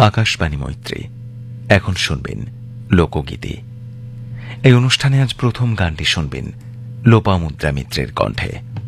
আকাশবাণী মৈত্রী। এখন শুনবেন লোকগীতি। এই অনুষ্ঠানে আজ প্রথম গানটি শুনবেন লোপামুদ্রা মিত্রের কণ্ঠে।